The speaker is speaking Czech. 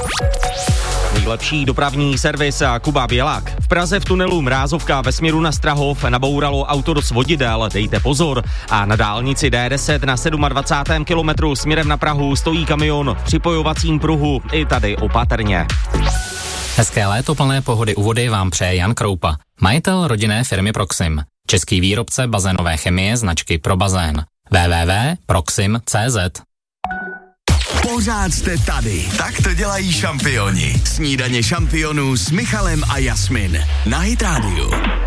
Nejlepší dopravní servis a Kuba Bělák. V Praze v tunelu Mrázovka ve směru na Strahov nabouralo auto do svodidel, dejte pozor. A na dálnici D10 na 27. kilometru směrem na Prahu stojí kamion v připojovacím pruhu, i tady opatrně. Hezké léto plné pohody u vody vám přeje Jan Kroupa, majitel rodinné firmy Proxim, český výrobce bazénové chemie značky Pro bazén. www.proxim.cz. Pořád jste tady. Tak to dělají šampioni. Snídaně šampionů s Michalem a Jasmin na Hit Radio.